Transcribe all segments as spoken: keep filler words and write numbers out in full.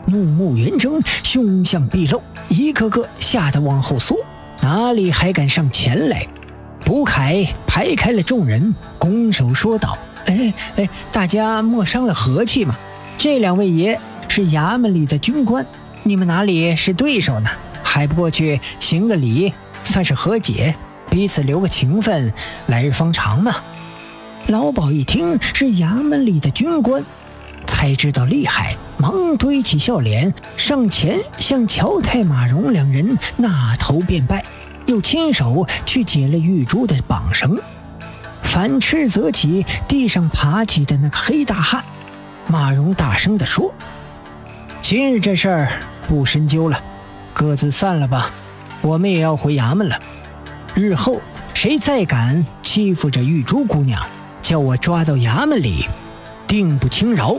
怒目圆睁，凶相毕露，一个个吓得往后缩，哪里还敢上前来？卜凯排开了众人，拱手说道：哎哎，大家莫伤了和气嘛，这两位爷是衙门里的军官，你们哪里是对手呢？还不过去行个礼，算是和解，彼此留个情分，来日方长嘛。老鸨一听是衙门里的军官，才知道厉害，忙堆起笑脸，上前向乔太马荣两人纳头便拜，又亲手去解了玉珠的绑绳，反斥责起地上爬起的那个黑大汉。马荣大声地说：今日这事儿不深究了，各自散了吧，我们也要回衙门了。日后谁再敢欺负着玉珠姑娘，叫我抓到衙门里，定不轻饶。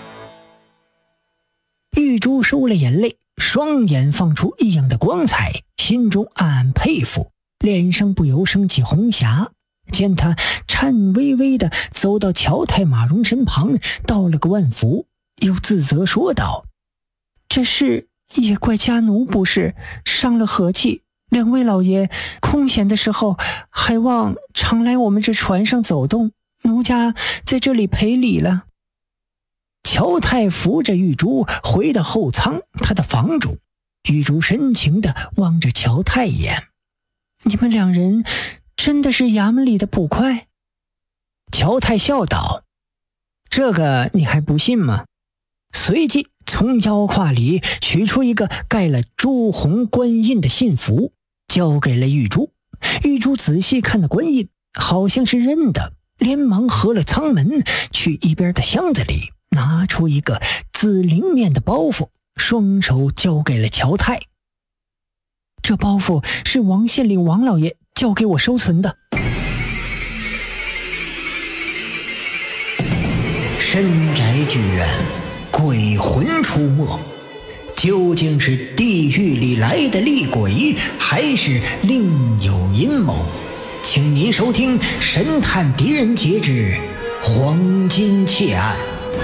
玉珠收了眼泪，双眼放出异样的光彩，心中暗暗佩服，脸上不由升起红霞。见他颤巍巍地走到乔太马荣身旁，道了个万福，又自责说道：这事也怪家奴不是，伤了和气，两位老爷空闲的时候还望常来我们这船上走动，奴家在这里赔礼了。乔太扶着玉珠回到后舱他的房中，玉珠深情地望着乔太一眼：你们两人真的是衙门里的捕快？乔太笑道：这个你还不信吗？随即从腰胯里取出一个盖了朱红官印的信符，交给了玉珠。玉珠仔细看了官印，好像是认的，连忙合了舱门，去一边的箱子里拿出一个紫绫面的包袱，双手交给了乔太。这包袱是王县令王老爷交给我收存的。深宅剧院，鬼魂出没，究竟是地狱里来的厉鬼，还是另有阴谋？请您收听《神探狄仁杰之黄金窃案》。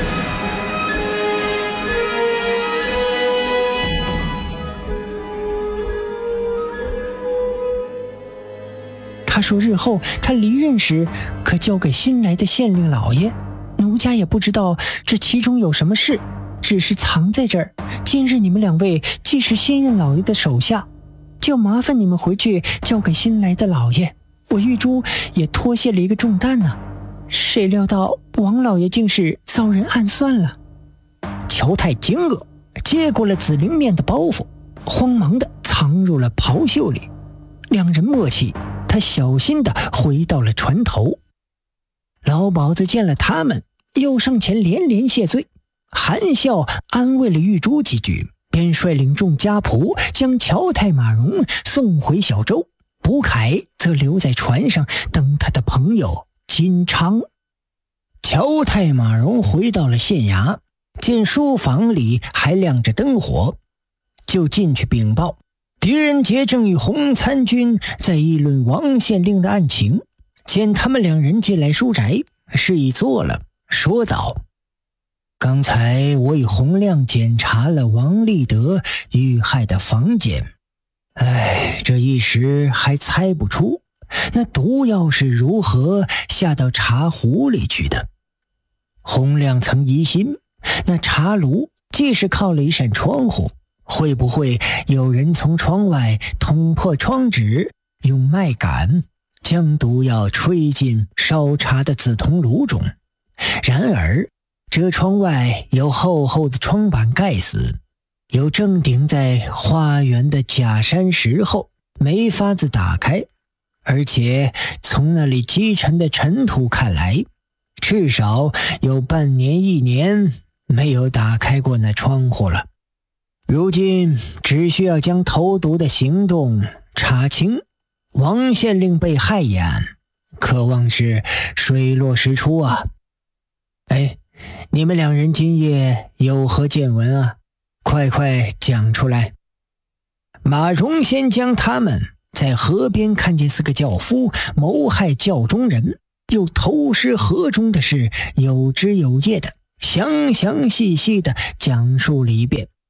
他说日后他离任时可交给新来的县令老爷，奴家也不知道这其中有什么事，只是藏在这儿。今日你们两位既是新任老爷的手下，就麻烦你们回去交给新来的老爷，我玉珠也脱卸了一个重担呢、啊。谁料到王老爷竟是遭人暗算了。乔太惊愕，接过了紫绫面的包袱，慌忙地藏入了袍袖里。两人默契，他小心地回到了船头。老鸨子见了他们，又上前连连谢罪，含笑安慰了玉珠几句，便率领众家仆将乔太马荣送回小舟，卜凯则留在船上等他的朋友金昌。乔太马荣回到了县衙，见书房里还亮着灯火，就进去禀报狄仁杰正与洪参军在议论王县令的案情。见他们两人进来书宅，示意坐了，说道：刚才我与洪亮检查了王立德遇害的房间，哎，这一时还猜不出那毒药是如何下到茶壶里去的。洪亮曾疑心那茶炉既是靠了一扇窗户，会不会有人从窗外捅破窗纸，用麦秆将毒药吹进烧茶的紫铜炉中？然而这窗外有厚厚的窗板盖死，又正顶在花园的假山石后，没法子打开，而且从那里积沉的尘土看来，至少有半年一年没有打开过那窗户了。如今只需要将投毒的行动查清，王县令被害一案可望是水落石出啊。哎，你们两人今夜有何见闻啊？快快讲出来。马荣先将他们在河边看见四个轿夫谋害轿中人，又投尸河中的事有枝有叶的详详细细的讲述了一遍。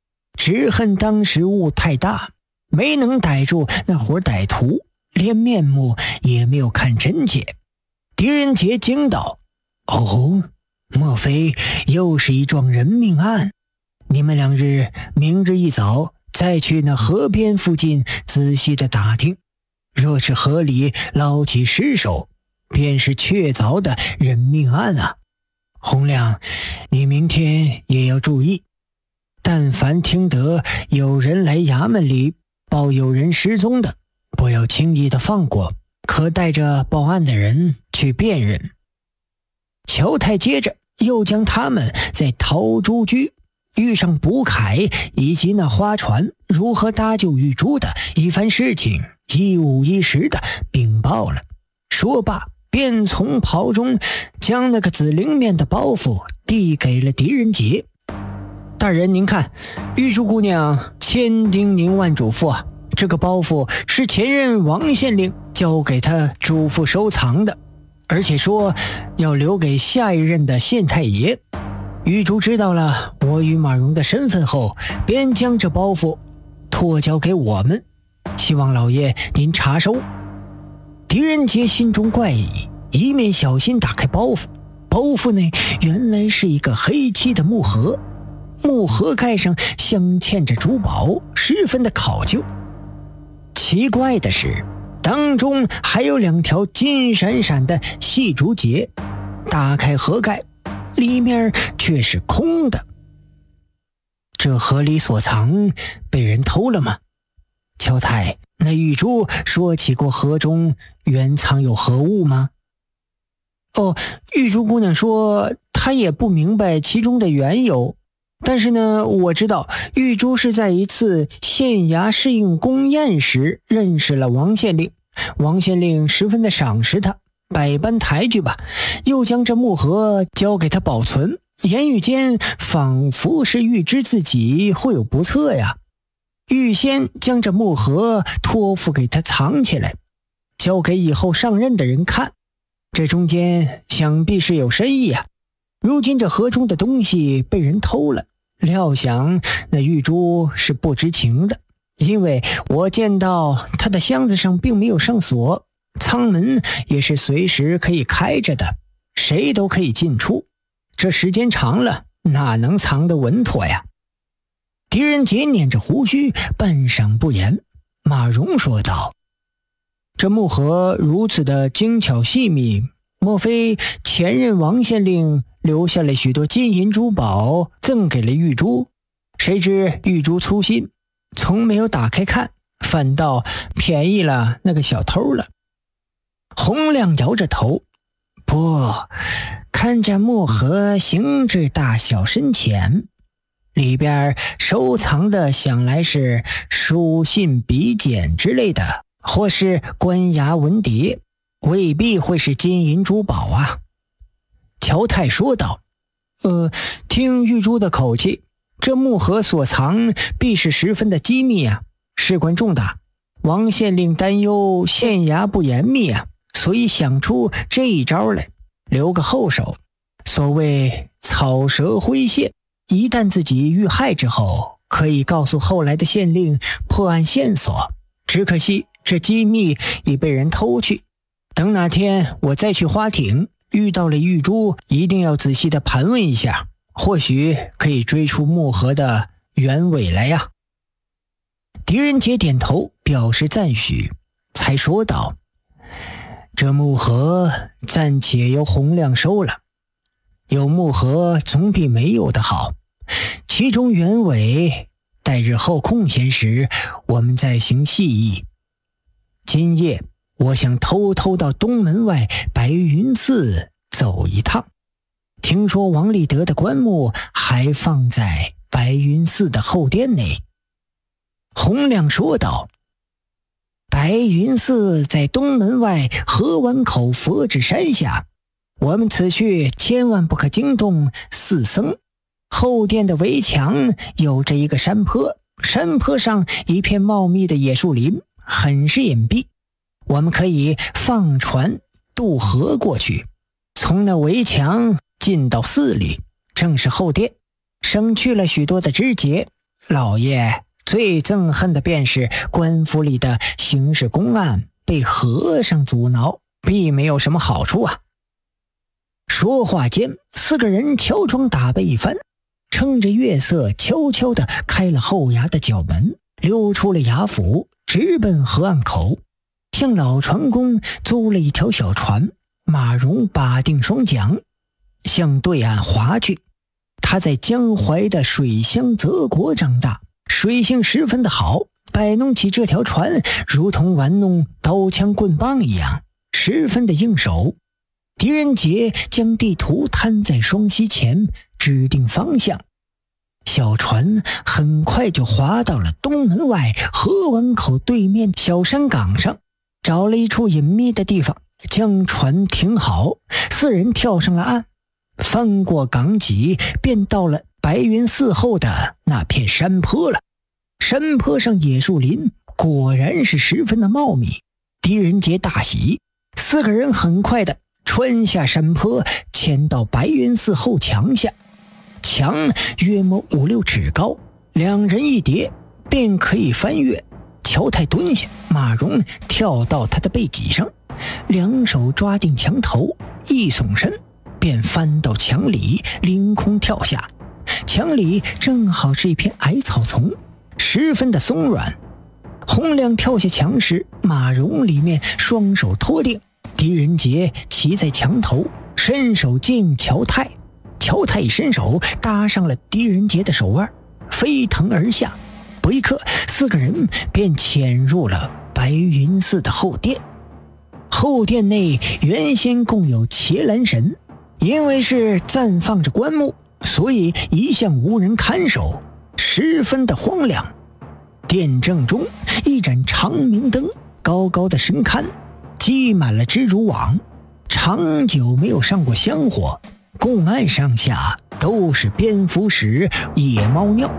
只恨当时雾太大，没能逮住那伙歹徒，连面目也没有看真切。狄仁杰惊道：哦，莫非又是一桩人命案？你们两日明日一早再去那河边附近仔细的打听，若是河里捞起尸首，便是确凿的人命案啊。洪亮，你明天也要注意，但凡听得有人来衙门里报有人失踪的，不要轻易的放过，可带着报案的人去辨认。乔太接着又将他们在陶朱居遇上卜凯以及那花船如何搭救玉珠的一番事情一五一十的禀报了。说罢便从袍中将那个紫菱面的包袱递给了狄仁杰。大人您看，玉珠姑娘千叮咛万嘱咐啊，这个包袱是前任王县令交给他嘱咐收藏的，而且说要留给下一任的县太爷。玉珠知道了我与马蓉的身份后，便将这包袱托交给我们，希望老爷您查收。狄仁杰心中怪异，一面小心打开包袱，包袱内原来是一个黑漆的木盒，木盒盖上镶嵌着珠宝，十分的考究。奇怪的是，当中还有两条金闪闪的细竹节。打开盒盖，里面却是空的。这盒里所藏被人偷了吗？乔太，那玉珠说起过盒中原藏有何物吗？哦，玉珠姑娘说她也不明白其中的缘由，但是呢，我知道玉珠是在一次县衙试应宫宴时认识了王县令，王县令十分的赏识她，百般抬举吧，又将这木盒交给他保存，言语间仿佛是预知自己会有不测呀，预先将这木盒托付给他藏起来，交给以后上任的人看。这中间想必是有深意啊。如今这盒中的东西被人偷了，料想那玉珠是不知情的，因为我见到他的箱子上并没有上锁，舱门也是随时可以开着的，谁都可以进出，这时间长了哪能藏得稳妥呀？狄仁杰捻着胡须，半晌不言。马蓉说道：这木盒如此的精巧细密，莫非前任王县令留下了许多金银珠宝赠给了玉珠？谁知玉珠粗心，从没有打开看，反倒便宜了那个小偷了。洪亮摇着头：不，看这木盒形制大小深浅，里边收藏的想来是书信笔简之类的，或是官衙文牒，未必会是金银珠宝啊。乔太说道：呃，听玉珠的口气，这木盒所藏必是十分的机密啊，事关重大，王县令担忧县衙不严密啊，所以想出这一招来，留个后手。所谓草蛇灰线，一旦自己遇害之后，可以告诉后来的县令破案线索。只可惜这机密已被人偷去，等哪天我再去花町遇到了玉珠，一定要仔细的盘问一下，或许可以追出木盒的原委来呀。狄仁杰点头表示赞许，才说道：这木盒暂且由洪亮收了，有木盒总比没有的好，其中原委待日后空闲时我们再行细议。今夜我想偷偷到东门外白云寺走一趟，听说王立德的棺木还放在白云寺的后殿内。洪亮说道：白云寺在东门外河湾口佛指山下，我们此去千万不可惊动寺僧。后殿的围墙有着一个山坡，山坡上一片茂密的野树林，很是隐蔽，我们可以放船渡河过去，从那围墙进到寺里，正是后殿，省去了许多的枝节。 老爷最憎恨的便是官府里的刑事公案被和尚阻挠，并没有什么好处啊。说话间，四个人乔装打扮一番，趁着月色悄悄地开了后衙的角门，溜出了衙府，直奔河岸口，向老船工租了一条小船。马蓉把定双桨，向对岸划去。他在江淮的水乡泽国长大，水性十分的好，摆弄起这条船如同玩弄刀枪棍棒一样，十分的应手。狄仁杰将地图摊在双膝前，指定方向。小船很快就划到了东门外河湾口对面小山岗上，找了一处隐秘的地方，将船停好，四人跳上了岸，翻过港脊，便到了白云寺后的那片山坡了。山坡上野树林果然是十分的茂密，狄仁杰大喜，四个人很快的穿下山坡，潜到白云寺后墙下。墙约莫五六尺高，两人一叠便可以翻越。乔太蹲下，马蓉跳到他的背脊上，两手抓定墙头，一耸身便翻到墙里，凌空跳下。墙里正好是一片矮草丛，十分的松软。洪亮跳下墙时，马蓉里面双手托定，狄仁杰骑在墙头，伸手接应乔太。乔太一伸手搭上了狄仁杰的手腕，飞腾而下。不一刻，四个人便潜入了白云寺的后殿。后殿内原先共有伽蓝神，因为是暂放着棺木，所以一向无人看守，十分的荒凉。殿正中一盏长明灯高高的升看，积满了蜘蛛网，长久没有上过香火，供案上下都是蝙蝠屎、野猫尿。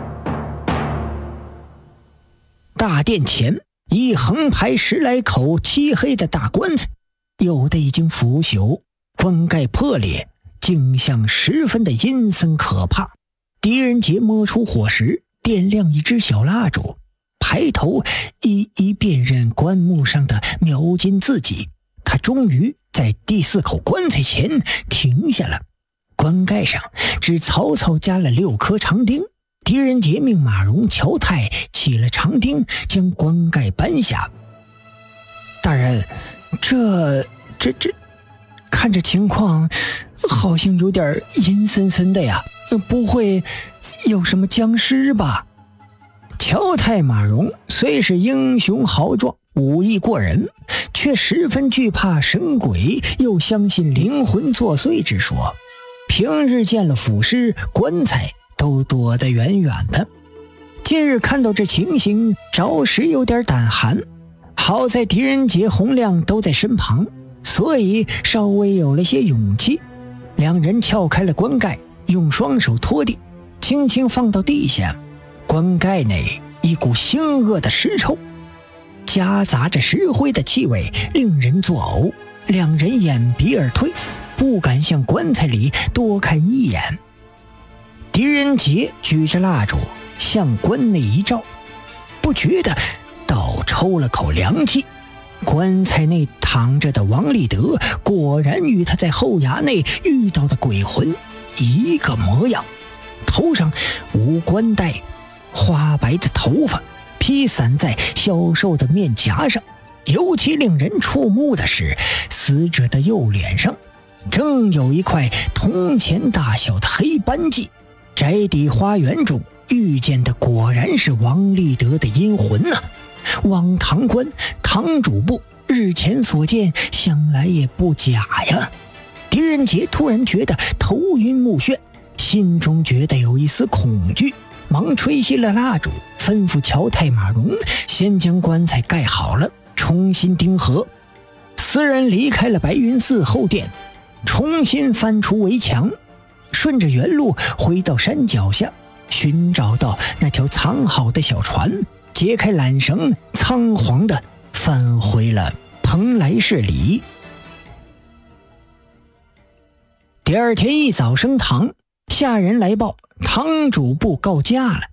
大殿前一横排十来口漆黑的大棺材，有的已经腐朽，棺盖破裂，景象十分的阴森可怕。狄仁杰摸出火石，点亮一支小蜡烛，抬头一一辨认棺木上的描金字迹。他终于在第四口棺材前停下了，棺盖上只草草加了六颗长钉。狄仁杰命马蓉、乔太起了长钉，将棺盖搬下。大人，这这这看着情况好像有点阴森森的呀，不会有什么僵尸吧？乔太、马蓉虽是英雄豪壮，武艺过人，却十分惧怕神鬼，又相信灵魂作祟之说，平日见了腐尸、棺材都躲得远远的。今日看到这情形，着实有点胆寒。好在狄仁杰、洪亮都在身旁，所以稍微有了些勇气。两人撬开了棺盖，用双手托定，轻轻放到地下。棺盖内一股腥恶的尸臭，夹杂着石灰的气味，令人作呕。两人掩鼻而退，不敢向棺材里多看一眼。狄仁杰举着蜡烛向棺内一照，不觉得倒抽了口凉气。棺材内躺着的王立德果然与他在后衙内遇到的鬼魂一个模样，头上无冠带，花白的头发披散在消瘦的面颊上。尤其令人触目的是，死者的右脸上正有一块铜钱大小的黑斑迹。宅邸花园中遇见的果然是王立德的阴魂呐、啊！汪堂官、堂主簿日前所见，想来也不假呀。狄仁杰突然觉得头晕目眩，心中觉得有一丝恐惧，忙吹熄了蜡烛，吩咐乔太、马蓉先将棺材盖好了，重新钉合。四人离开了白云寺后殿，重新翻出围墙，顺着原路回到山脚下，寻找到那条藏好的小船，解开缆绳，仓皇地返回了蓬莱市里。第二天一早升堂，下人来报堂主簿告假了。